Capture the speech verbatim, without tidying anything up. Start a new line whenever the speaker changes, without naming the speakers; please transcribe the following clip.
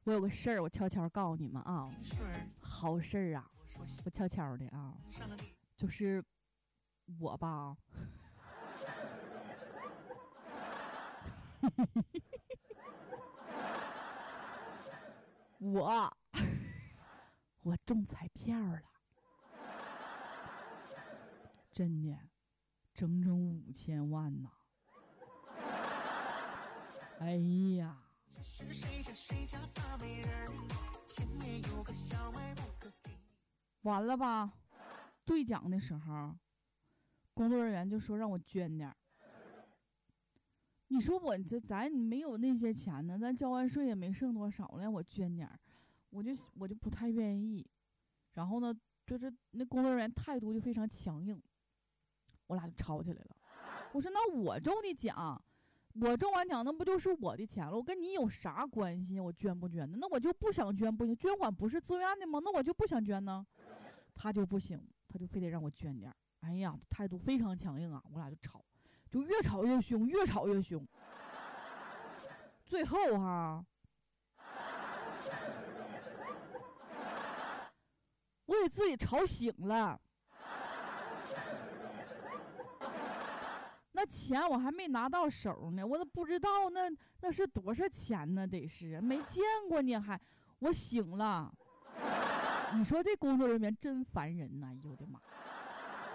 我有个事儿，我悄悄告诉你们啊，好事儿啊，我悄悄的啊，就是我吧，我我中彩票了，真的，整整五千万呐！哎呀！完了吧？兑奖的时候，工作人员就说让我捐点儿。你说我这咱没有那些钱呢，咱交完税也没剩多少了，我捐点儿，我就我就不太愿意。然后呢，就是那工作人员态度就非常强硬，我俩就吵起来了。我说那我中的奖。我中完奖那不就是我的钱了，我跟你有啥关系？我捐不捐的？那我就不想捐不行，捐款不是自愿的吗？那我就不想捐呢。他就不行，他就非得让我捐点。哎呀，态度非常强硬啊，我俩就吵，就越吵越凶，越吵越凶。最后哈，我给自己吵醒了。那钱我还没拿到手呢，我都不知道那那是多少钱呢？得是没见过呢，还我醒了。你说这工作人员真烦人呐！哎呦我的妈！